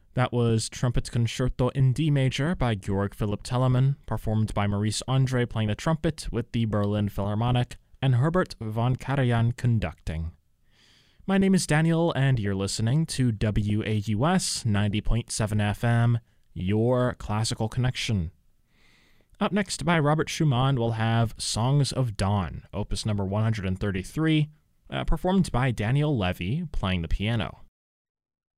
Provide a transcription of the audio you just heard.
That was Trumpet Concerto in D major by Georg Philipp Telemann, performed by Maurice Andre playing the trumpet with the Berlin Philharmonic and Herbert von Karajan conducting. My name is Daniel, and you're listening to WAUS 90.7 FM, your classical connection. Up next by Robert Schumann, we'll have Songs of Dawn, opus number 133, performed by Daniel Levy playing the piano.